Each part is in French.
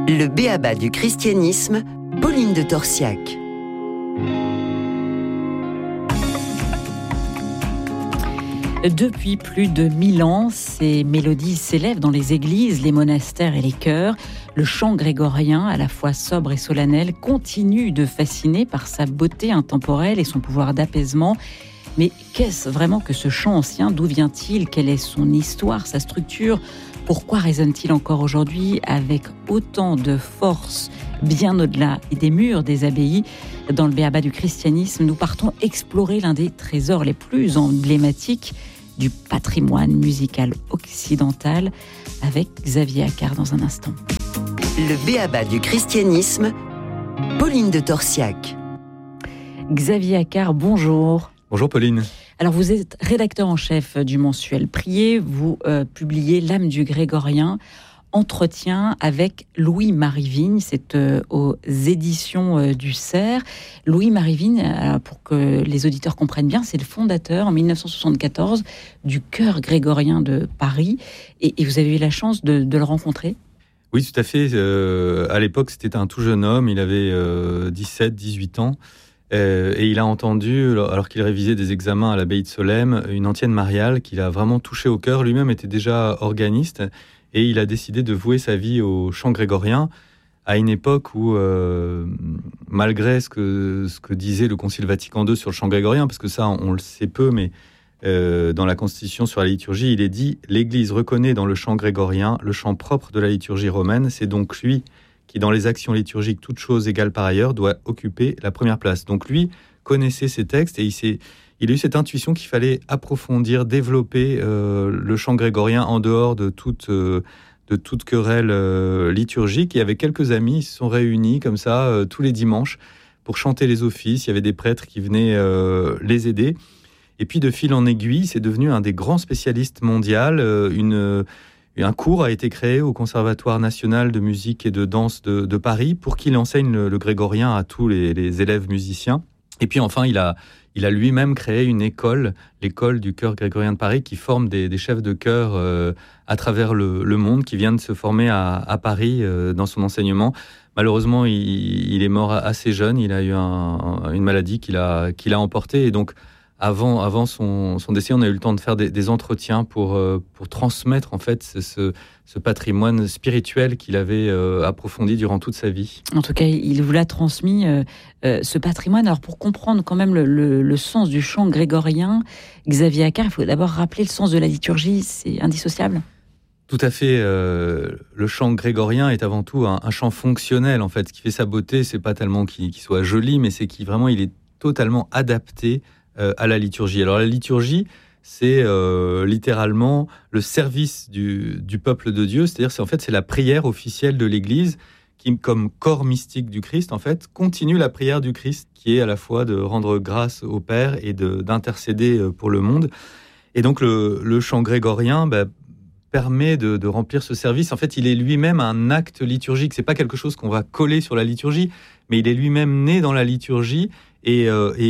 Le b.a.-ba du christianisme, Pauline de Torsiac. Depuis plus de 1000 ans, ces mélodies s'élèvent dans les églises, les monastères et les chœurs. Le chant grégorien, à la fois sobre et solennel, continue de fasciner par sa beauté intemporelle et son pouvoir d'apaisement. Mais qu'est-ce vraiment que ce chant ancien ? D'où vient-il ? Quelle est son histoire, sa structure ? Pourquoi résonne-t-il encore aujourd'hui avec autant de force, bien au-delà des murs des abbayes ? Dans le b.a.-ba du christianisme, nous partons explorer l'un des trésors les plus emblématiques du patrimoine musical occidental avec Xavier Accart dans un instant. Le b.a.-ba du christianisme, Pauline de Torsiac. Xavier Accart, bonjour. Bonjour Pauline. Alors vous êtes rédacteur en chef du mensuel Prier, vous publiez L'âme du grégorien, entretien avec Louis-Marie Vigne, c'est aux éditions du Cerf. Louis-Marie Vigne, pour que les auditeurs comprennent bien, c'est le fondateur en 1974 du chœur grégorien de Paris et vous avez eu la chance de le rencontrer ? Oui, tout à fait. À l'époque, c'était un tout jeune homme, il avait 17-18 ans. Et il a entendu, alors qu'il révisait des examens à l'abbaye de Solesmes, une antienne mariale qui l'a vraiment touché au cœur. Lui-même était déjà organiste et il a décidé de vouer sa vie au chant grégorien à une époque où, malgré ce que disait le Concile Vatican II sur le chant grégorien, parce que ça, on le sait peu, mais dans la Constitution sur la liturgie, il est dit « L'Église reconnaît dans le chant grégorien le chant propre de la liturgie romaine. C'est donc lui qui, dans les actions liturgiques, toutes choses égales par ailleurs, doit occuper la première place. » Donc lui connaissait ces textes et il a eu cette intuition qu'il fallait approfondir, développer le chant grégorien en dehors de toute querelle liturgique. Et avec quelques amis, ils se sont réunis comme ça tous les dimanches pour chanter les offices. Il y avait des prêtres qui venaient les aider. Et puis de fil en aiguille, c'est devenu un des grands spécialistes mondiaux. Un cours a été créé au Conservatoire national de musique et de danse de Paris pour qu'il enseigne le grégorien à tous les élèves musiciens. Et puis enfin, il a lui-même créé une école, l'école du chœur grégorien de Paris, qui forme des chefs de chœur à travers le monde, qui vient de se former à Paris dans son enseignement. Malheureusement, il est mort assez jeune, il a eu une maladie qu'il a emportée, et donc avant son décès, on a eu le temps de faire des entretiens pour transmettre en fait ce patrimoine spirituel qu'il avait approfondi durant toute sa vie. En tout cas, il vous l'a transmis, ce patrimoine. Alors pour comprendre quand même le sens du chant grégorien, Xavier Accart, il faut d'abord rappeler le sens de la liturgie, c'est indissociable ? Tout à fait. Le chant grégorien est avant tout un chant fonctionnel. En fait, ce qui fait sa beauté, c'est pas tellement qu'il soit joli, mais c'est qu'il est totalement adapté à la liturgie. Alors la liturgie, c'est littéralement le service du peuple de Dieu, c'est-à-dire c'est la prière officielle de l'Église qui, comme corps mystique du Christ, en fait, continue la prière du Christ, qui est à la fois de rendre grâce au Père et d'intercéder pour le monde. Et donc le chant grégorien permet de remplir ce service. En fait, il est lui-même un acte liturgique. C'est pas quelque chose qu'on va coller sur la liturgie, mais il est lui-même né dans la liturgie et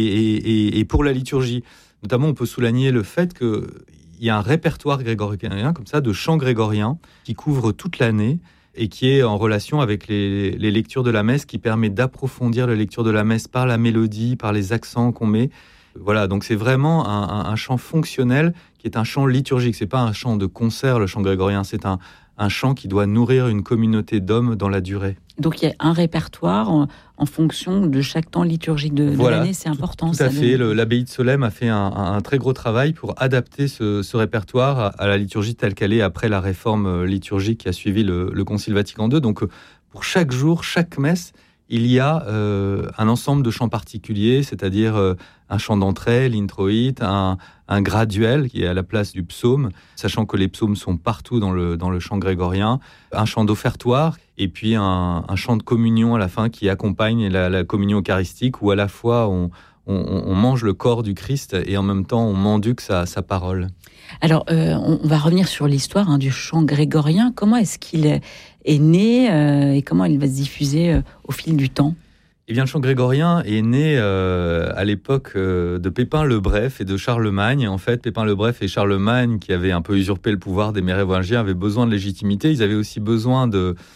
pour la liturgie. Notamment, on peut souligner le fait qu'il y a un répertoire grégorien, comme ça, de chants grégoriens qui couvre toute l'année et qui est en relation avec les lectures de la messe, qui permet d'approfondir la lecture de la messe par la mélodie, par les accents qu'on met. Voilà, donc c'est vraiment un chant fonctionnel qui est un chant liturgique. C'est pas un chant de concert, le chant grégorien, c'est un chant qui doit nourrir une communauté d'hommes dans la durée. Donc il y a un répertoire en fonction de chaque temps liturgique de l'année, c'est important. Tout à fait, l'abbaye de Solesmes a fait un très gros travail pour adapter ce répertoire à la liturgie telle qu'elle est après la réforme liturgique qui a suivi le Concile Vatican II. Donc pour chaque jour, chaque messe, il y a un ensemble de chants particuliers, c'est-à-dire un chant d'entrée, l'introïte, un graduel qui est à la place du psaume, sachant que les psaumes sont partout dans le chant grégorien, un chant d'offertoire, et puis un chant de communion à la fin qui accompagne la communion eucharistique, où à la fois on mange le corps du Christ et en même temps on mendique sa parole. Alors, on va revenir sur l'histoire du chant grégorien. Comment est-ce qu'il est né et comment il va se diffuser au fil du temps ? Eh bien, le chant grégorien est né à l'époque de Pépin le Bref et de Charlemagne. En fait, Pépin le Bref et Charlemagne, qui avaient un peu usurpé le pouvoir des mérovingiens, avaient besoin de légitimité. Ils avaient aussi besoin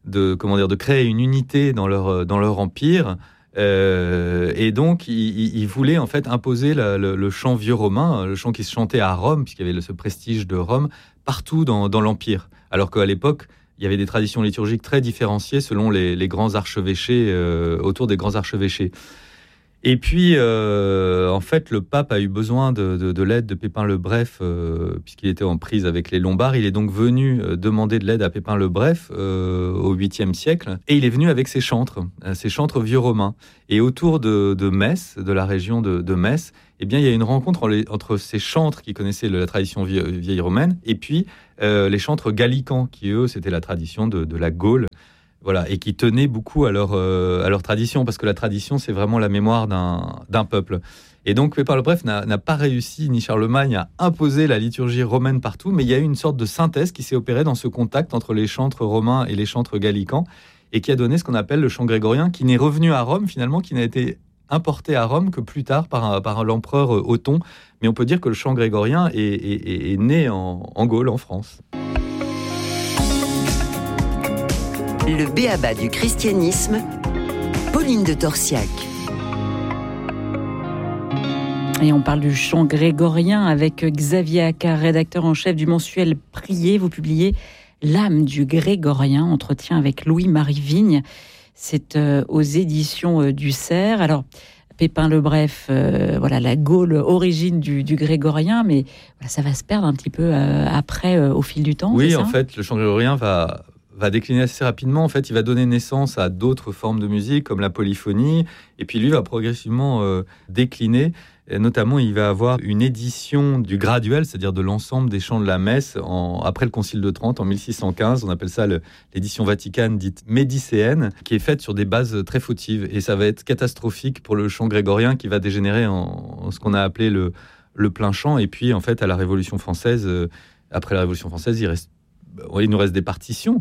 de créer une unité dans leur empire. Et donc, ils voulaient en fait imposer le chant vieux romain, le chant qui se chantait à Rome, puisqu'il y avait ce prestige de Rome, partout dans l'Empire. Alors qu'à l'époque, il y avait des traditions liturgiques très différenciées selon les grands archevêchés, autour des grands archevêchés. Et puis, en fait, le pape a eu besoin de l'aide de Pépin le Bref, puisqu'il était en prise avec les Lombards. Il est donc venu demander de l'aide à Pépin le Bref au 8e siècle. Et il est venu avec ses chantres vieux romains. Et autour de Metz, de la région de Metz, eh bien, il y a une rencontre entre ces chantres qui connaissaient la tradition vieille romaine et puis les chantres gallicans, qui eux, c'était la tradition de la Gaule. Voilà, et qui tenaient beaucoup à leur tradition, parce que la tradition, c'est vraiment la mémoire d'un peuple. Et donc, Pépin le Bref n'a pas réussi, ni Charlemagne, à imposer la liturgie romaine partout, mais il y a eu une sorte de synthèse qui s'est opérée dans ce contact entre les chantres romains et les chantres gallicans, et qui a donné ce qu'on appelle le chant grégorien, qui n'est revenu à Rome, finalement, qui n'a été importé à Rome que plus tard par l'empereur Othon. Mais on peut dire que le chant grégorien est né en Gaule, en France. Le b.a.-ba du christianisme, Pauline de Torsiac. Et on parle du chant grégorien avec Xavier Accard, rédacteur en chef du mensuel Prier. Vous publiez L'âme du grégorien, entretien avec Louis-Marie Vigne. C'est aux éditions du Cerf. Alors, Pépin le Bref, voilà, la Gaule, origine du grégorien, mais voilà, ça va se perdre un petit peu après, au fil du temps. Oui, c'est ça ? En fait, le chant grégorien va décliner assez rapidement. En fait, il va donner naissance à d'autres formes de musique, comme la polyphonie, et puis lui va progressivement décliner. Et notamment, il va avoir une édition du graduel, c'est-à-dire de l'ensemble des chants de la messe, après le Concile de Trente, en 1615. On appelle ça l'édition vaticane dite médicéenne, qui est faite sur des bases très fautives. Et ça va être catastrophique pour le chant grégorien, qui va dégénérer en ce qu'on a appelé le plein chant. Et puis, en fait, à la Révolution française, après la Révolution française, il nous reste des partitions,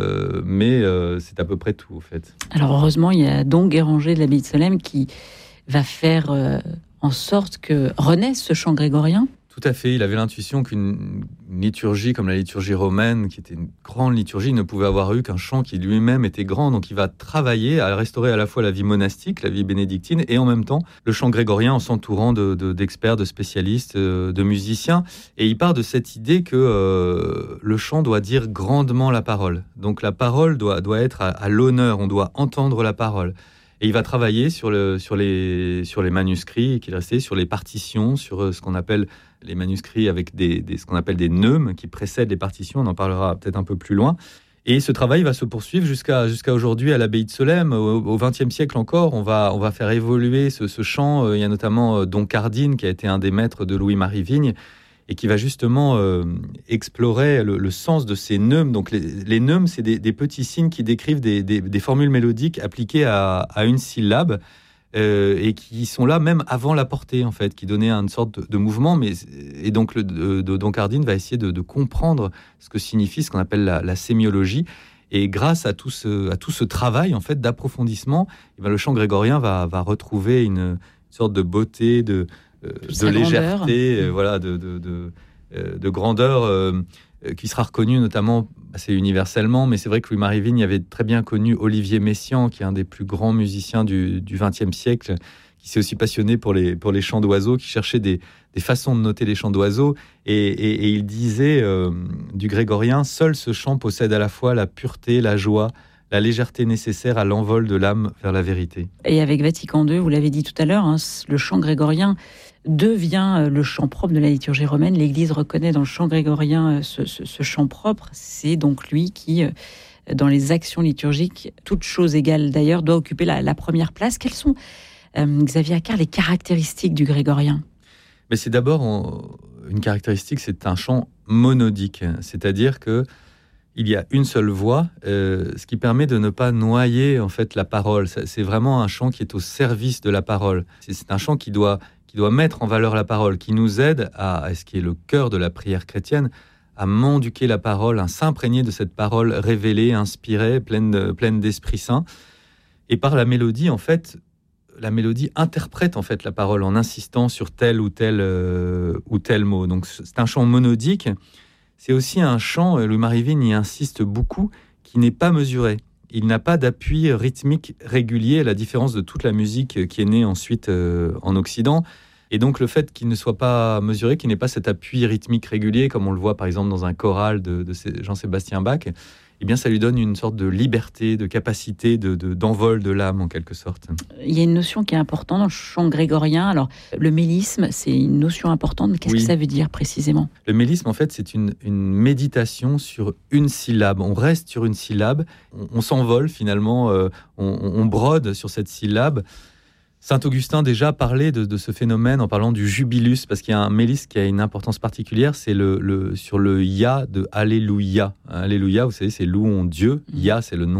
mais c'est à peu près tout, en fait. Alors, heureusement, il y a Don Guéranger de l'Abbaye de Solesmes qui va faire en sorte que renaisse ce chant grégorien. Tout à fait. Il avait l'intuition qu'une liturgie comme la liturgie romaine, qui était une grande liturgie, ne pouvait avoir eu qu'un chant qui lui-même était grand. Donc il va travailler à restaurer à la fois la vie monastique, la vie bénédictine, et en même temps le chant grégorien en s'entourant d'experts, de spécialistes, de musiciens. Et il part de cette idée que le chant doit dire grandement la parole. Donc la parole doit être à l'honneur, on doit entendre la parole. Et il va travailler sur les manuscrits qu'il restait, sur les partitions, sur ce qu'on appelle les manuscrits avec ce qu'on appelle des neumes qui précèdent les partitions. On en parlera peut-être un peu plus loin. Et ce travail va se poursuivre jusqu'à aujourd'hui à l'abbaye de Solesmes. Au XXe siècle encore, on va faire évoluer ce chant. Il y a notamment Don Cardine, qui a été un des maîtres de Louis-Marie Vigne, et qui va justement explorer le sens de ces neumes. Donc les neumes, c'est des petits signes qui décrivent des formules mélodiques appliquées à une syllabe, et qui sont là même avant la portée, en fait, qui donnaient une sorte de mouvement. Et donc Don Cardine va essayer de comprendre ce que signifie ce qu'on appelle la sémiologie. Et grâce à tout ce travail, en fait, d'approfondissement, le chant grégorien va retrouver une sorte de beauté, de légèreté, voilà, de grandeur, qui sera reconnue notamment assez universellement. Mais c'est vrai que Louis-Marie Vigne avait très bien connu Olivier Messiaen, qui est un des plus grands musiciens du XXe siècle, qui s'est aussi passionné pour les chants d'oiseaux, qui cherchait des façons de noter les chants d'oiseaux. Et il disait du grégorien, seul ce chant possède à la fois la pureté, la joie, la légèreté nécessaire à l'envol de l'âme vers la vérité. Et avec Vatican II, vous l'avez dit tout à l'heure, le chant grégorien devient le chant propre de la liturgie romaine. L'Église reconnaît dans le chant grégorien ce chant propre. C'est donc lui qui, dans les actions liturgiques, toutes choses égales d'ailleurs, doit occuper la première place. Quelles sont, Xavier Accard, les caractéristiques du grégorien ? Mais c'est d'abord une caractéristique, c'est un chant monodique, c'est-à-dire que il y a une seule voix, ce qui permet de ne pas noyer en fait la parole. C'est vraiment un chant qui est au service de la parole. C'est un chant qui doit mettre en valeur la parole, qui nous aide à ce qui est le cœur de la prière chrétienne, à mendiquer la parole, à s'imprégner de cette parole révélée, inspirée, pleine d'Esprit Saint. Et par la mélodie, en fait, la mélodie interprète en fait la parole en insistant sur tel ou tel mot. Donc c'est un chant monodique. C'est aussi un chant, Louis-Marie Vigne y insiste beaucoup, qui n'est pas mesuré. il n'a pas d'appui rythmique régulier, à la différence de toute la musique qui est née ensuite en Occident. Et donc le fait qu'il ne soit pas mesuré, qu'il n'ait pas cet appui rythmique régulier, comme on le voit par exemple dans un choral de Jean-Sébastien Bach, eh bien ça lui donne une sorte de liberté, de capacité d'envol de l'âme en quelque sorte. Il y a une notion qui est importante dans le chant grégorien. Alors le mélisme, c'est une notion importante, mais qu'est-ce que ça veut dire précisément ? Le mélisme, en fait, c'est une méditation sur une syllabe. On reste sur une syllabe, on s'envole finalement, on brode sur cette syllabe. Saint Augustin déjà parlait de ce phénomène en parlant du jubilus, parce qu'il y a un mélisme qui a une importance particulière, c'est sur le ya de Alléluia. Alléluia, vous savez, c'est louons Dieu. Ya, c'est le nom